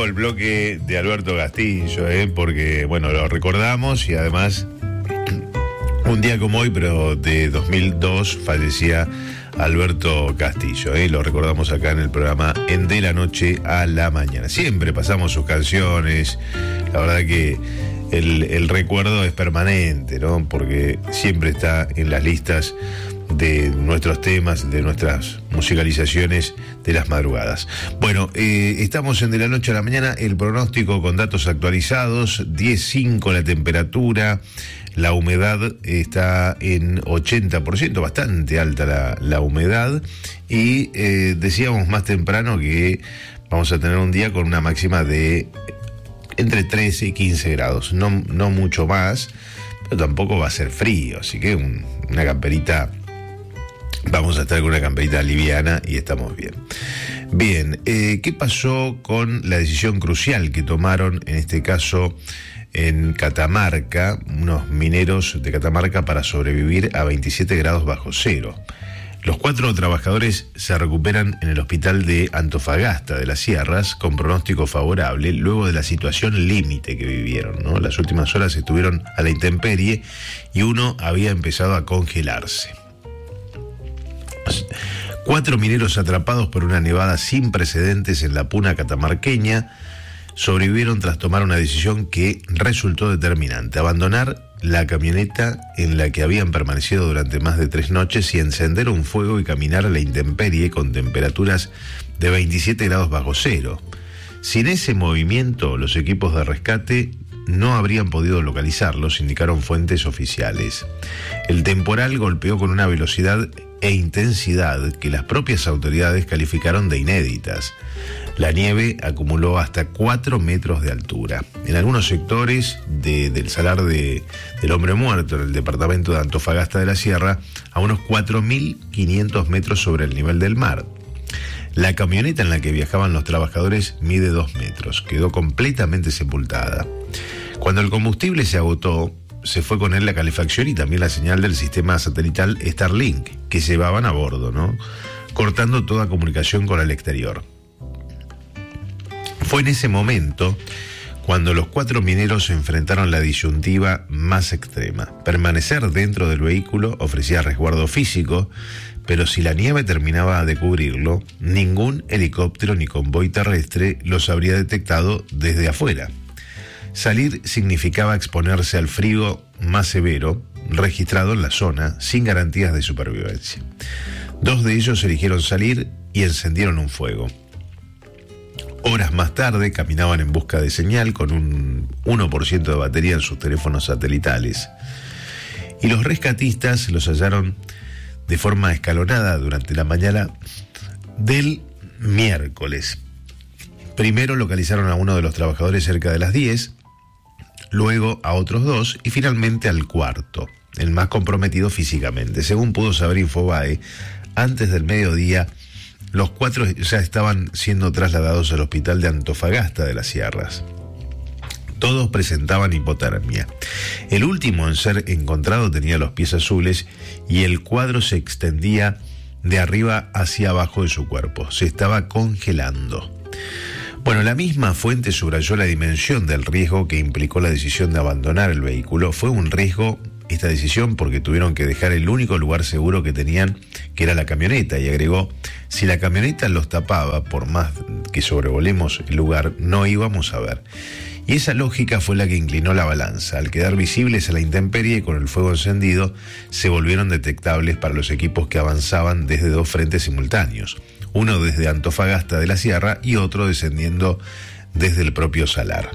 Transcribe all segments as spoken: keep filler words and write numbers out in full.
llegó el bloque de Alberto Castillo, ¿eh? Porque, bueno, lo recordamos y además, un día como hoy, pero de dos mil dos, fallecía Alberto Castillo, ¿eh? Lo recordamos acá en el programa en De la Noche a la Mañana. Siempre pasamos sus canciones, la verdad que el, el recuerdo es permanente, ¿no? Porque siempre está en las listas de nuestros temas, de nuestras musicalizaciones de las madrugadas. Bueno, eh, estamos en De la Noche a la Mañana, el pronóstico con datos actualizados, diez punto cinco la temperatura, la humedad está en ochenta por ciento, bastante alta la, la humedad, y eh, decíamos más temprano que vamos a tener un día con una máxima de entre trece y quince grados, no, no mucho más, pero tampoco va a ser frío, así que un, una camperita. Vamos a estar con una camperita liviana y estamos bien. Bien, eh, ¿qué pasó con la decisión crucial que tomaron, en este caso, en Catamarca, unos mineros de Catamarca, para sobrevivir a veintisiete grados bajo cero? Los cuatro trabajadores se recuperan en el hospital de Antofagasta de las Sierras con pronóstico favorable luego de la situación límite que vivieron, ¿no? Las últimas horas estuvieron a la intemperie y uno había empezado a congelarse. Cuatro mineros atrapados por una nevada sin precedentes en la puna catamarqueña sobrevivieron tras tomar una decisión que resultó determinante: abandonar la camioneta en la que habían permanecido durante más de tres noches y encender un fuego y caminar a la intemperie con temperaturas de veintisiete grados bajo cero. Sin ese movimiento, los equipos de rescate no habrían podido localizarlos, indicaron fuentes oficiales. El temporal golpeó con una velocidad e intensidad que las propias autoridades calificaron de inéditas. La nieve acumuló hasta cuatro metros de altura. En algunos sectores de, del Salar de, del Hombre Muerto, en el departamento de Antofagasta de la Sierra, a unos cuatro mil quinientos metros sobre el nivel del mar. La camioneta en la que viajaban los trabajadores mide dos metros, quedó completamente sepultada. Cuando el combustible se agotó, se fue con él la calefacción y también la señal del sistema satelital Starlink que llevaban a bordo, ¿no? Cortando toda comunicación con el exterior. Fue en ese momento cuando los cuatro mineros se enfrentaron la disyuntiva más extrema. Permanecer dentro del vehículo ofrecía resguardo físico, pero si la nieve terminaba de cubrirlo, ningún helicóptero ni convoy terrestre los habría detectado desde afuera. Salir significaba exponerse al frío más severo registrado en la zona, sin garantías de supervivencia. Dos de ellos eligieron salir y encendieron un fuego. Horas más tarde caminaban en busca de señal con un uno por ciento de batería en sus teléfonos satelitales. Y los rescatistas los hallaron de forma escalonada durante la mañana del miércoles. Primero localizaron a uno de los trabajadores cerca de las diez, luego a otros dos y finalmente al cuarto, el más comprometido físicamente. Según pudo saber Infobae, antes del mediodía, los cuatro ya estaban siendo trasladados al hospital de Antofagasta de las Sierras. Todos presentaban hipotermia. El último en ser encontrado tenía los pies azules y el cuadro se extendía de arriba hacia abajo de su cuerpo. Se estaba congelando. Bueno, la misma fuente subrayó la dimensión del riesgo que implicó la decisión de abandonar el vehículo. Fue un riesgo esta decisión porque tuvieron que dejar el único lugar seguro que tenían, que era la camioneta, y agregó: si la camioneta los tapaba, por más que sobrevolemos el lugar, no íbamos a ver. Y esa lógica fue la que inclinó la balanza. Al quedar visibles a la intemperie y con el fuego encendido, se volvieron detectables para los equipos que avanzaban desde dos frentes simultáneos. Uno desde Antofagasta de la Sierra y otro descendiendo desde el propio Salar.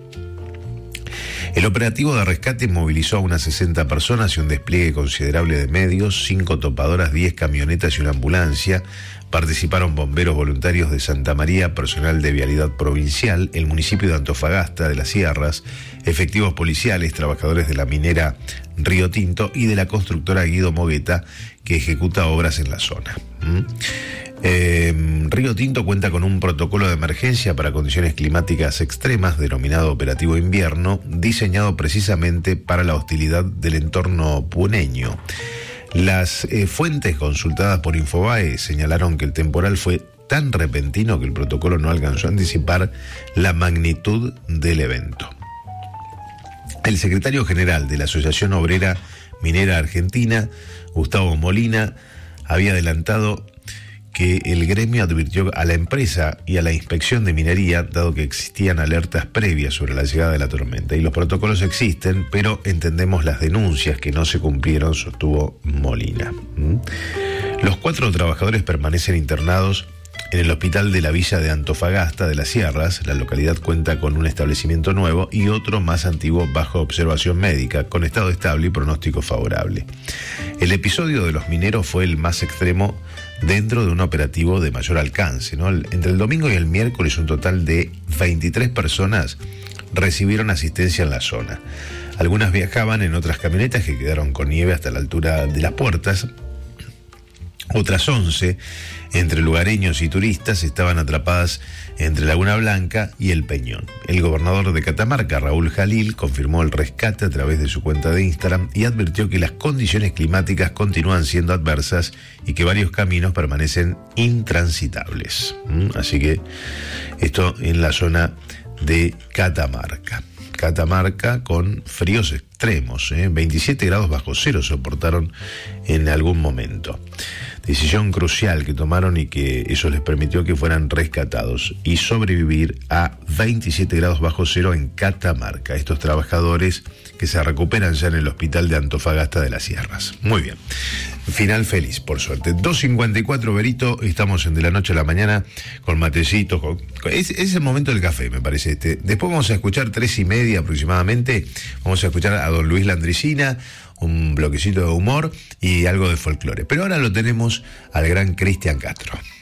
El operativo de rescate movilizó a unas sesenta personas y un despliegue considerable de medios, cinco topadoras, diez camionetas y una ambulancia. Participaron bomberos voluntarios de Santa María, personal de Vialidad Provincial, el municipio de Antofagasta de las Sierras, efectivos policiales, trabajadores de la minera Río Tinto y de la constructora Guido Mogueta, que ejecuta obras en la zona. ¿Mm? Eh, Río Tinto cuenta con un protocolo de emergencia para condiciones climáticas extremas denominado Operativo Invierno, diseñado precisamente para la hostilidad del entorno puneño. Las eh, fuentes consultadas por Infobae señalaron que el temporal fue tan repentino que el protocolo no alcanzó a anticipar la magnitud del evento. El secretario general de la Asociación Obrera Minera Argentina, Gustavo Molina, había adelantado que el gremio advirtió a la empresa y a la inspección de minería, dado que existían alertas previas sobre la llegada de la tormenta. Y los protocolos existen, pero entendemos las denuncias que no se cumplieron, sostuvo Molina. ¿Mm? Los cuatro trabajadores permanecen internados en el hospital de la villa de Antofagasta de las Sierras. La localidad cuenta con un establecimiento nuevo y otro más antiguo bajo observación médica, con estado estable y pronóstico favorable. El episodio de los mineros fue el más extremo dentro de un operativo de mayor alcance, ¿no? Entre el domingo y el miércoles un total de veintitrés personas recibieron asistencia en la zona. Algunas viajaban en otras camionetas que quedaron con nieve hasta la altura de las puertas. Otras once, entre lugareños y turistas, estaban atrapadas entre Laguna Blanca y El Peñón. El gobernador de Catamarca, Raúl Jalil, confirmó el rescate a través de su cuenta de Instagram y advirtió que las condiciones climáticas continúan siendo adversas y que varios caminos permanecen intransitables. ¿Mm? Así que esto en la zona de Catamarca. Catamarca con fríos extremos, ¿eh? veintisiete grados bajo cero soportaron en algún momento. Decisión crucial que tomaron y que eso les permitió que fueran rescatados y sobrevivir a veintisiete grados bajo cero en Catamarca. Estos trabajadores que se recuperan ya en el hospital de Antofagasta de las Sierras. Muy bien. Final feliz, por suerte. dos cincuenta y cuatro, Berito, estamos en De la Noche a la Mañana con matecitos. Con, con, es, es el momento del café, me parece. Este. Después vamos a escuchar tres y media aproximadamente. Vamos a escuchar a don Luis Landricina, un bloquecito de humor y algo de folclore. Pero ahora lo tenemos al gran Cristian Castro.